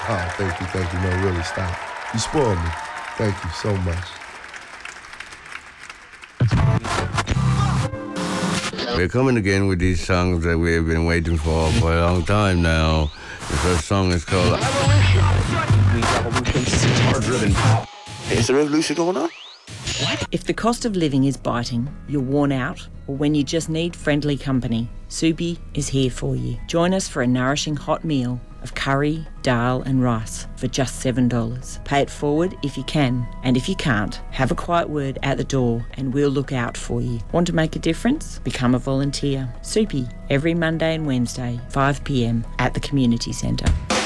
Oh, thank you. No, really, stop. You spoiled me. Thank you so much. We're coming again with these songs that we have been waiting for a long time now. The first song is called Revolution. Guitar-driven pop. Is the revolution going on? If the cost of living is biting, you're worn out, or when you just need friendly company, Soupy is here for you. Join us for a nourishing hot meal of curry, dal and rice for just $7. Pay it forward if you can, and if you can't, have a quiet word at the door and we'll look out for you. Want to make a difference? Become a volunteer. Soupy, every Monday and Wednesday, 5 p.m. at the community centre.